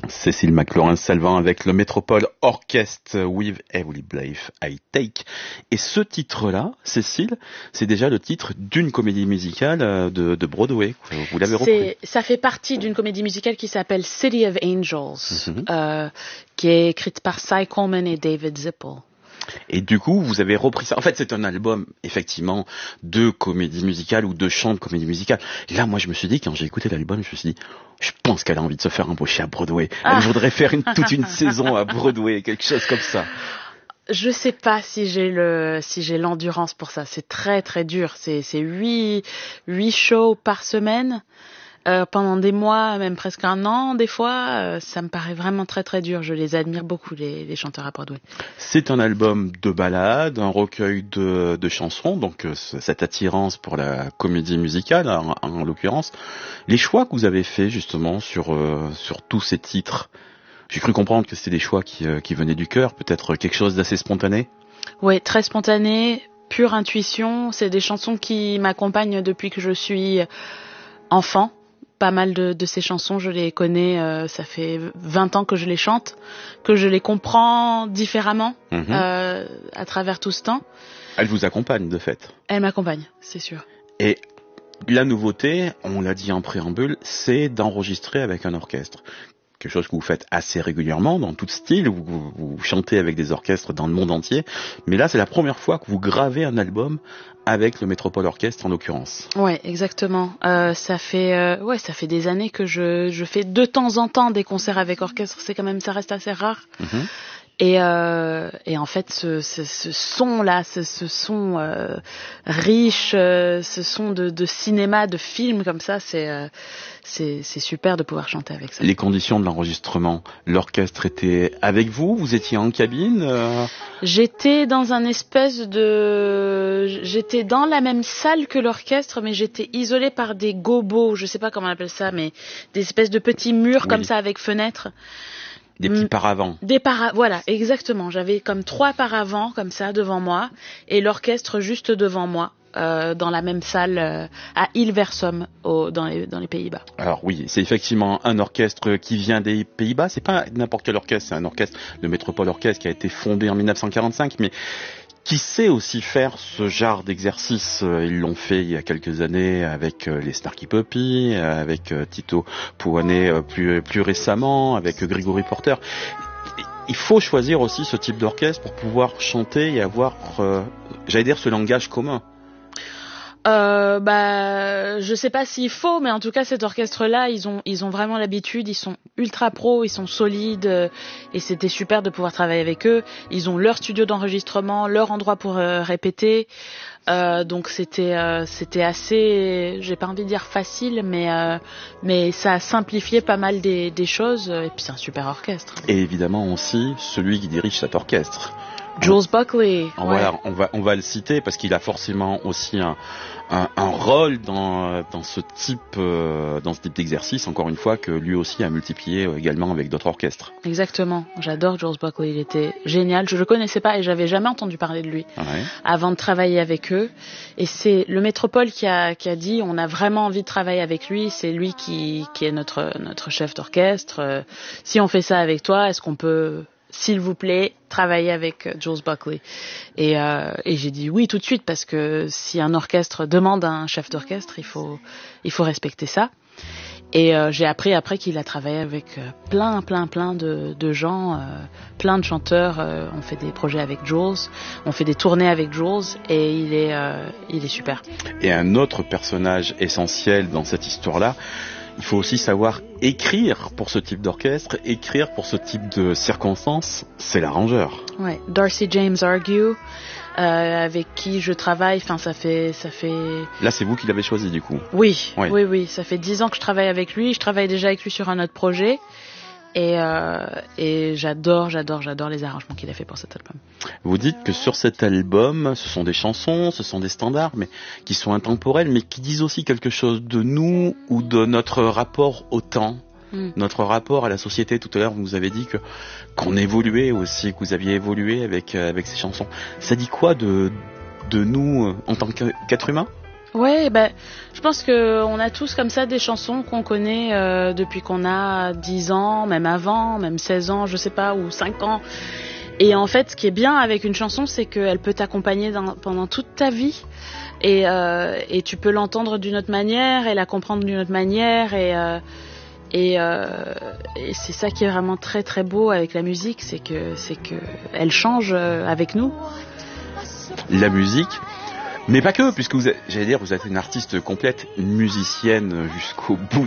Cécile McLaurin-Salvant avec le Metropole Orchestre With Every Breath I Take. Et ce titre-là, Cécile, c'est déjà le titre d'une comédie musicale de Broadway. Vous l'avez repris. Ça fait partie d'une comédie musicale qui s'appelle City of Angels, qui est écrite par Cy Coleman et David Zippel. Et du coup, vous avez repris ça. En fait, c'est un album, effectivement, de comédie musicale ou de chant de comédie musicale. Et là, moi, je me suis dit, quand j'ai écouté l'album, je me suis dit, je pense qu'elle a envie de se faire embaucher à Broadway. Elle voudrait faire toute une saison à Broadway, quelque chose comme ça. Je sais pas si j'ai l'endurance pour ça. C'est très, très dur. C'est 8 shows par semaine. Pendant des mois, même presque un an, des fois, ça me paraît vraiment très très dur. Je les admire beaucoup, les chanteurs à Broadway. C'est un album de ballades, un recueil de chansons, donc cette attirance pour la comédie musicale, en l'occurrence. Les choix que vous avez faits justement sur tous ces titres, j'ai cru comprendre que c'était des choix qui venaient du cœur, peut-être quelque chose d'assez spontané. Oui, très spontané, pure intuition. C'est des chansons qui m'accompagnent depuis que je suis enfant. Pas mal de ces chansons, je les connais, ça fait 20 ans que je les chante, que je les comprends différemment à travers tout ce temps. Elle vous accompagne de fait. Elle m'accompagne, c'est sûr. Et la nouveauté, on l'a dit en préambule, c'est d'enregistrer avec un orchestre. Quelque chose que vous faites assez régulièrement, dans tout style, vous chantez avec des orchestres dans le monde entier, mais là c'est la première fois que vous gravez un album avec le Metropole Orchestre en l'occurrence. Ouais, exactement. Ça fait des années que je fais de temps en temps des concerts avec orchestre, ça reste assez rare. Et en fait, ce son-là, ce son riche, ce son de cinéma, de film comme ça, c'est super de pouvoir chanter avec ça. Les conditions de l'enregistrement, l'orchestre était avec vous, vous étiez en cabine J'étais dans j'étais dans la même salle que l'orchestre, mais j'étais isolée par des gobos, je sais pas comment on appelle ça, mais des espèces de petits murs comme ça avec fenêtres. Des petits paravents. Voilà, exactement. J'avais comme 3 paravents comme ça devant moi et l'orchestre juste devant moi, dans la même salle à Hilversum dans les Pays-Bas. Alors oui, c'est effectivement un orchestre qui vient des Pays-Bas. C'est pas n'importe quel orchestre, c'est un orchestre, le Metropole Orchestre, qui a été fondé en 1945, mais qui sait aussi faire ce genre d'exercice. Ils l'ont fait il y a quelques années avec les Snarky Puppy, avec Tito Puane plus récemment, avec Gregory Porter. Il faut choisir aussi ce type d'orchestre pour pouvoir chanter et avoir, ce langage commun. Je sais pas s'il faut, mais en tout cas cet orchestre-là, ils ont vraiment l'habitude, ils sont ultra pros, ils sont solides, et c'était super de pouvoir travailler avec eux. Ils ont leur studio d'enregistrement, leur endroit pour répéter, donc c'était assez, j'ai pas envie de dire facile, mais ça a simplifié pas mal des choses, et puis c'est un super orchestre. Et évidemment aussi celui qui dirige cet orchestre. Jules Buckley. Voilà, on va le citer parce qu'il a forcément aussi un rôle dans ce type d'exercice, encore une fois, que lui aussi a multiplié également avec d'autres orchestres. Exactement. J'adore Jules Buckley. Il était génial. Je le connaissais pas et j'avais jamais entendu parler de lui avant de travailler avec eux. Et c'est le Métropole qui a dit, on a vraiment envie de travailler avec lui. C'est lui qui est notre chef d'orchestre. Si on fait ça avec toi, est-ce qu'on peut, s'il vous plaît, travailler avec Jules Buckley. Et j'ai dit oui tout de suite, parce que si un orchestre demande un chef d'orchestre, il faut respecter ça. Et j'ai appris après qu'il a travaillé avec plein de gens, plein de chanteurs. On fait des projets avec Jules, on fait des tournées avec Jules, et il est super. Et un autre personnage essentiel dans cette histoire-là, il faut aussi savoir écrire pour ce type d'orchestre, écrire pour ce type de circonstances, c'est l'arrangeur. Ouais, Darcy James Argue, avec qui je travaille, enfin ça fait... Là c'est vous qui l'avez choisi du coup. Oui, ça fait 10 ans que je travaille avec lui, je travaille déjà avec lui sur un autre projet. Et j'adore les arrangements qu'il a fait pour cet album. Vous dites que sur cet album, ce sont des chansons, ce sont des standards, mais qui sont intemporels, mais qui disent aussi quelque chose de nous ou de notre rapport au temps, notre rapport à la société. Tout à l'heure, vous nous avez dit qu'on évoluait aussi, que vous aviez évolué avec ces chansons. Ça dit quoi de nous en tant qu'être humain ? Ouais, ben, je pense que on a tous comme ça des chansons qu'on connaît depuis qu'on a 10 ans, même avant, même 16 ans, je sais pas, ou 5 ans. Et en fait, ce qui est bien avec une chanson, c'est qu'elle peut t'accompagner pendant toute ta vie. Et tu peux l'entendre d'une autre manière et la comprendre d'une autre manière. Et c'est ça qui est vraiment très très beau avec la musique, c'est que elle change avec nous. La musique. Mais pas que, puisque vous êtes une artiste complète, une musicienne jusqu'au bout